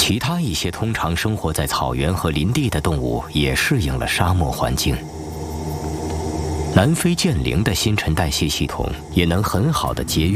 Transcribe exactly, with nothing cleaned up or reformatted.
其他一些通常生活在草原和林地的动物也适应了沙漠环境。南非剑羚的新陈代谢系统也能很好地节约